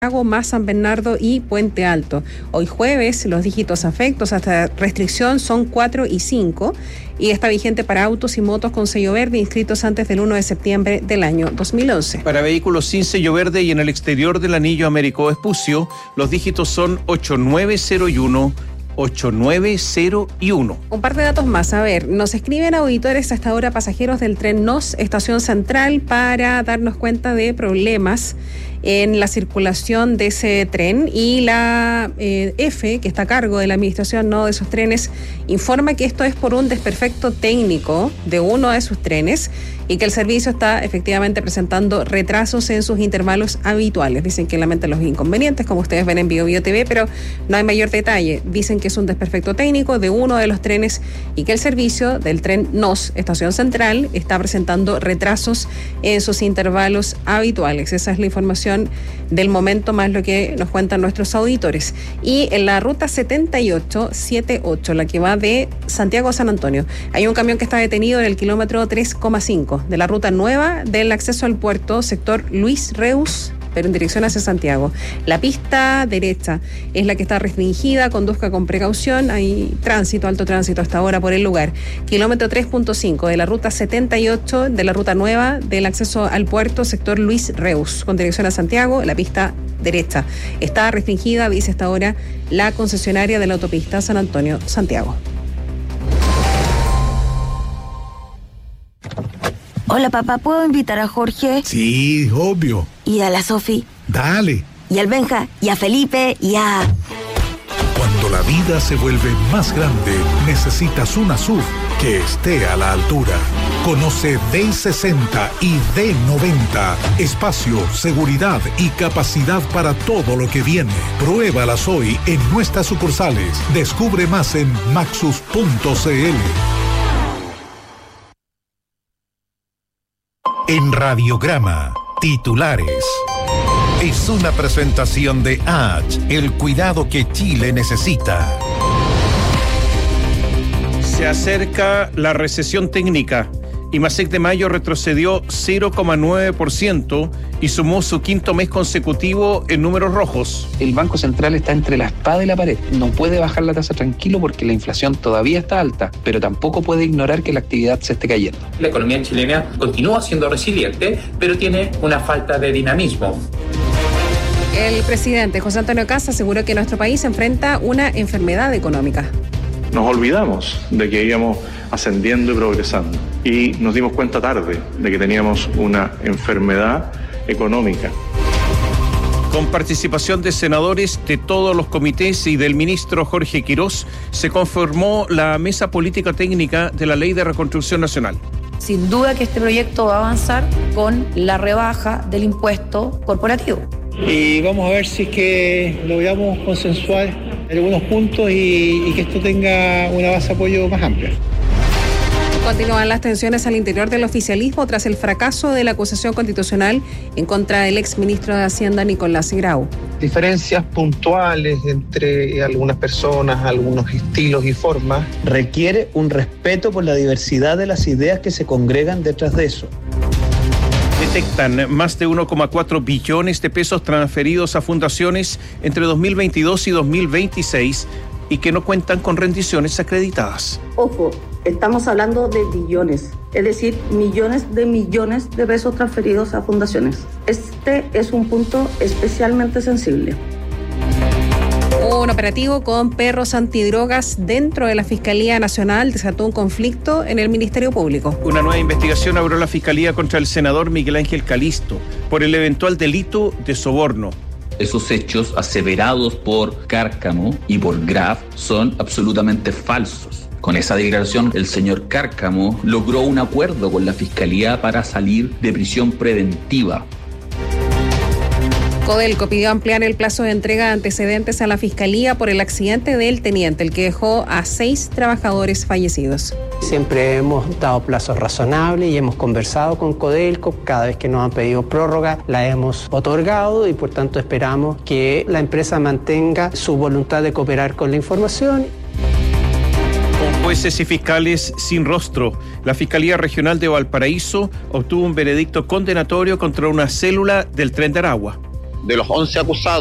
más San Bernardo y Puente Alto. Hoy jueves, los dígitos afectos hasta restricción son 4 y 5 y está vigente para autos y motos con sello verde inscritos antes del 1 de septiembre del año 2011. Para vehículos sin sello verde y en el exterior del anillo Américo Vespucio, los dígitos son 8901. 8901. Un par de datos más. A ver, nos escriben auditores hasta ahora pasajeros del tren NOS, Estación Central, para darnos cuenta de problemas en la circulación de ese tren, y la EFE, que está a cargo de la administración de esos trenes, informa que esto es por un desperfecto técnico de uno de sus trenes y que el servicio está efectivamente presentando retrasos en sus intervalos habituales. Dicen que lamentan los inconvenientes, como ustedes ven en Bio TV, pero no hay mayor detalle. Dicen que es un desperfecto técnico de uno de los trenes y que el servicio del tren NOS, Estación Central, está presentando retrasos en sus intervalos habituales. Esa es la información del momento, más lo que nos cuentan nuestros auditores. Y en la ruta 7878, la que va de Santiago a San Antonio, hay un camión que está detenido en el kilómetro 3,5 de la ruta nueva del acceso al puerto, sector Luis Reus, pero en dirección hacia Santiago. La pista derecha es la que está restringida, conduzca con precaución, hay tránsito, alto tránsito hasta ahora por el lugar. Kilómetro 3.5 de la ruta 78, de la ruta nueva del acceso al puerto, sector Luis Reus, con dirección a Santiago, la pista derecha está restringida, dice hasta ahora la concesionaria de la autopista San Antonio-Santiago. Hola, papá, ¿puedo invitar a Jorge? Sí, obvio. ¿Y a la Sofi? Dale. ¿Y al Benja? ¿Y a Felipe? ¿Y a...? Cuando la vida se vuelve más grande, necesitas una SUV que esté a la altura. Conoce D60 y D90. Espacio, seguridad y capacidad para todo lo que viene. Pruébalas hoy en nuestras sucursales. Descubre más en maxus.cl. En Radiograma, titulares. Es una presentación de ACH, el cuidado que Chile necesita. Se acerca la recesión técnica. IMASEC de mayo retrocedió 0,9% y sumó su quinto mes consecutivo en números rojos. El Banco Central está entre la espada y la pared. No puede bajar la tasa tranquilo porque la inflación todavía está alta, pero tampoco puede ignorar que la actividad se esté cayendo. La economía chilena continúa siendo resiliente, pero tiene una falta de dinamismo. El presidente José Antonio Kast aseguró que nuestro país enfrenta una enfermedad económica. Nos olvidamos de que íbamos ascendiendo y progresando y nos dimos cuenta tarde de que teníamos una enfermedad económica. Con participación de senadores de todos los comités y del ministro Jorge Quirós, se conformó la mesa política técnica de la Ley de Reconstrucción Nacional. Sin duda que este proyecto va a avanzar con la rebaja del impuesto corporativo. Y vamos a ver si es que logramos consensuar algunos puntos y que esto tenga una base de apoyo más amplia. Continúan las tensiones al interior del oficialismo tras el fracaso de la acusación constitucional en contra del exministro de Hacienda Nicolás Grau. Diferencias puntuales entre algunas personas, algunos estilos y formas. Requiere un respeto por la diversidad de las ideas que se congregan detrás de eso. Detectan más de 1,4 billones de pesos transferidos a fundaciones entre 2022 y 2026 y que no cuentan con rendiciones acreditadas. Ojo, estamos hablando de billones, es decir, millones de pesos transferidos a fundaciones. Este es un punto especialmente sensible. Un operativo con perros antidrogas dentro de la Fiscalía Nacional desató un conflicto en el Ministerio Público. Una nueva investigación abrió la Fiscalía contra el senador Miguel Ángel Calisto por el eventual delito de soborno. Esos hechos aseverados por Cárcamo y por Graf son absolutamente falsos. Con esa declaración, el señor Cárcamo logró un acuerdo con la Fiscalía para salir de prisión preventiva. Codelco pidió ampliar el plazo de entrega de antecedentes a la Fiscalía por el accidente del teniente, el que dejó a 6 trabajadores fallecidos. Siempre hemos dado plazos razonables y hemos conversado con Codelco. Cada vez que nos han pedido prórroga la hemos otorgado y por tanto esperamos que la empresa mantenga su voluntad de cooperar con la información. Con jueces y fiscales sin rostro, la Fiscalía Regional de Valparaíso obtuvo un veredicto condenatorio contra una célula del Tren de Aragua. de los 11 acusados,